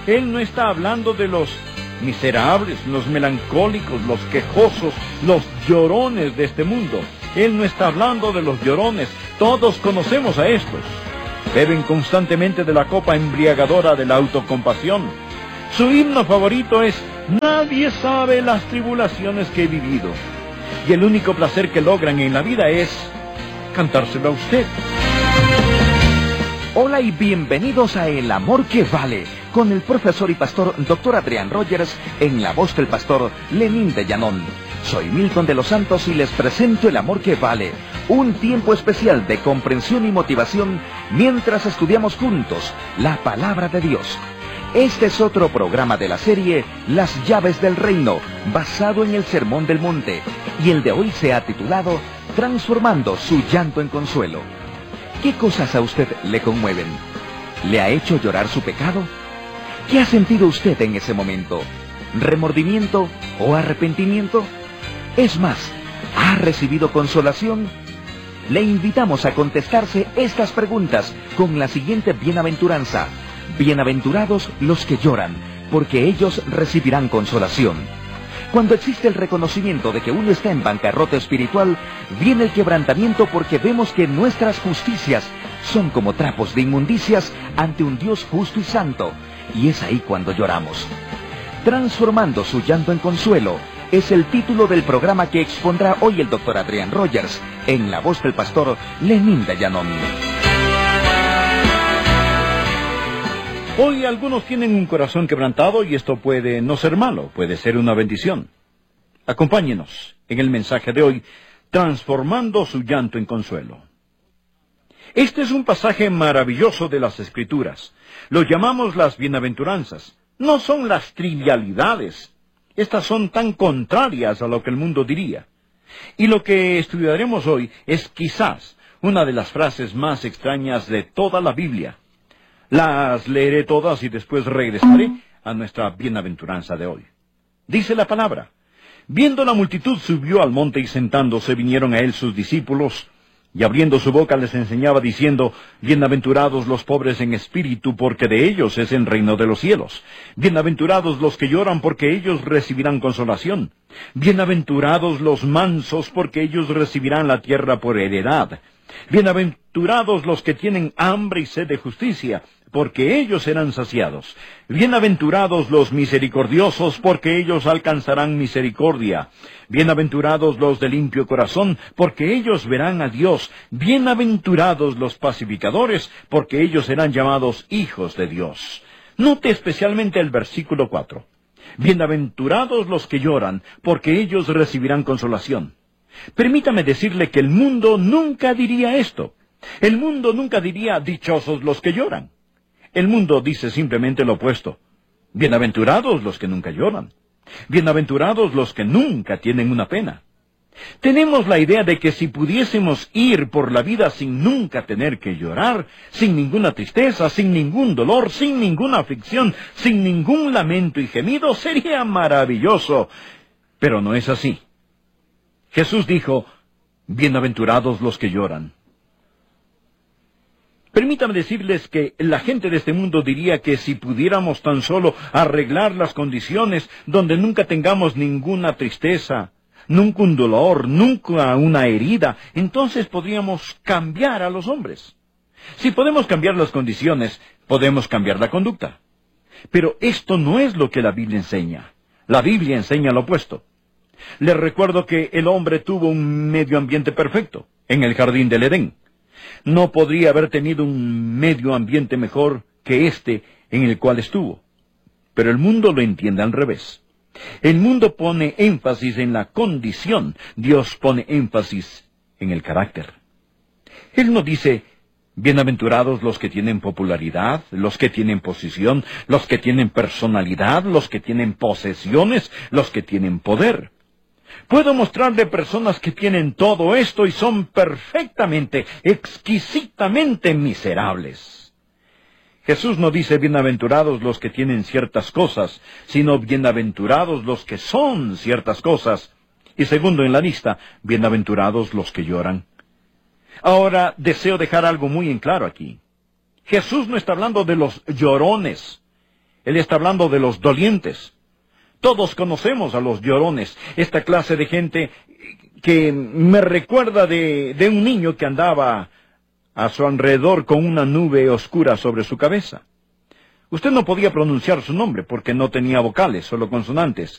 Él no está hablando de los miserables, los melancólicos, los quejosos, los llorones de este mundo. Él no está hablando de los llorones. Todos conocemos a estos. Beben constantemente de la copa embriagadora de la autocompasión. Su himno favorito es: nadie sabe las tribulaciones que he vivido. Y el único placer que logran en la vida es cantárselo a usted. Hola y bienvenidos a El Amor que Vale, con el profesor y pastor Dr. Adrián Rogers, en la voz del pastor Lenín de Llanón. Soy Milton de los Santos y les presento El Amor que Vale, un tiempo especial de comprensión y motivación mientras estudiamos juntos la Palabra de Dios. Este es otro programa de la serie Las Llaves del Reino, basado en el Sermón del Monte, y el de hoy se ha titulado Transformando su llanto en consuelo. ¿Qué cosas a usted le conmueven? ¿Le ha hecho llorar su pecado? ¿Qué ha sentido usted en ese momento? ¿Remordimiento o arrepentimiento? Es más, ¿ha recibido consolación? Le invitamos a contestarse estas preguntas con la siguiente bienaventuranza. Bienaventurados los que lloran, porque ellos recibirán consolación. Cuando existe el reconocimiento de que uno está en bancarrota espiritual, viene el quebrantamiento porque vemos que nuestras justicias son como trapos de inmundicias ante un Dios justo y santo, y es ahí cuando lloramos. Transformando su llanto en consuelo es el título del programa que expondrá hoy el Dr. Adrián Rogers, en la voz del pastor Lenín de Llanón. Hoy algunos tienen un corazón quebrantado y esto puede no ser malo, puede ser una bendición. Acompáñenos en el mensaje de hoy, transformando su llanto en consuelo. Este es un pasaje maravilloso de las Escrituras. Lo llamamos las bienaventuranzas. No son las trivialidades. Estas son tan contrarias a lo que el mundo diría. Y lo que estudiaremos hoy es quizás una de las frases más extrañas de toda la Biblia. Las leeré todas y después regresaré a nuestra bienaventuranza de hoy. Dice la palabra: viendo la multitud subió al monte y sentándose vinieron a él sus discípulos, y abriendo su boca les enseñaba diciendo: bienaventurados los pobres en espíritu, porque de ellos es el reino de los cielos. Bienaventurados los que lloran, porque ellos recibirán consolación. Bienaventurados los mansos, porque ellos recibirán la tierra por heredad. Bienaventurados los que tienen hambre y sed de justicia, porque ellos serán saciados. Bienaventurados los misericordiosos, porque ellos alcanzarán misericordia. Bienaventurados los de limpio corazón, porque ellos verán a Dios. Bienaventurados los pacificadores, porque ellos serán llamados hijos de Dios. Note especialmente el versículo 4. Bienaventurados los que lloran, porque ellos recibirán consolación. Permítame decirle que el mundo nunca diría esto. El mundo nunca diría: dichosos los que lloran. El mundo dice simplemente lo opuesto: bienaventurados los que nunca lloran. Bienaventurados los que nunca tienen una pena. Tenemos la idea de que si pudiésemos ir por la vida sin nunca tener que llorar, sin ninguna tristeza, sin ningún dolor, sin ninguna aflicción, sin ningún lamento y gemido, sería maravilloso. Pero no es así. Jesús dijo: bienaventurados los que lloran. Permítanme decirles que la gente de este mundo diría que si pudiéramos tan solo arreglar las condiciones donde nunca tengamos ninguna tristeza, nunca un dolor, nunca una herida, entonces podríamos cambiar a los hombres. Si podemos cambiar las condiciones, podemos cambiar la conducta. Pero esto no es lo que la Biblia enseña. La Biblia enseña lo opuesto. Les recuerdo que el hombre tuvo un medio ambiente perfecto en el jardín del Edén. No podría haber tenido un medio ambiente mejor que este en el cual estuvo. Pero el mundo lo entiende al revés. El mundo pone énfasis en la condición. Dios pone énfasis en el carácter. Él no dice: bienaventurados los que tienen popularidad, los que tienen posición, los que tienen personalidad, los que tienen posesiones, los que tienen poder. Puedo mostrarle personas que tienen todo esto y son perfectamente, exquisitamente miserables. Jesús no dice bienaventurados los que tienen ciertas cosas, sino bienaventurados los que son ciertas cosas. Y segundo en la lista, bienaventurados los que lloran. Ahora, deseo dejar algo muy en claro aquí. Jesús no está hablando de los llorones. Él está hablando de los dolientes. Todos conocemos a los llorones, esta clase de gente que me recuerda de un niño que andaba a su alrededor con una nube oscura sobre su cabeza. Usted no podía pronunciar su nombre porque no tenía vocales, solo consonantes.